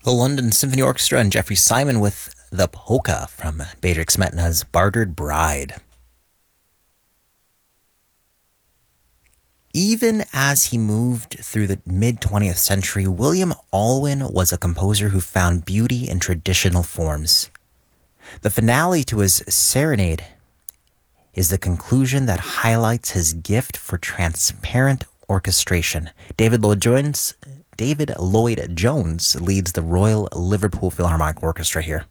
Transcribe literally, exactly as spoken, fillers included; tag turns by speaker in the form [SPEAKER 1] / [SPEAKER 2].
[SPEAKER 1] The London Symphony Orchestra and Jeffrey Simon with the polka from Bedřich Smetana's Bartered Bride. Even as he moved through the mid-twentieth century, William Alwyn was a composer who found beauty in traditional forms. The finale to his serenade is the conclusion that highlights his gift for transparent orchestration. David Lloyd Jones, David Lloyd Jones leads the Royal Liverpool Philharmonic Orchestra here.